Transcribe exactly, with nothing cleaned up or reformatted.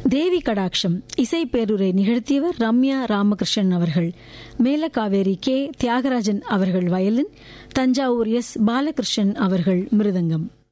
தேவி கடாட்சம் இசை பேருரை நிகழ்த்தியவர் ரம்யா ராமகிருஷ்ணன் அவர்கள். மேலக்காவேரி கே தியாகராஜன் அவர்கள் வயலின், தஞ்சாவூர் எஸ் பாலகிருஷ்ணன் அவர்கள் மிருதங்கம்.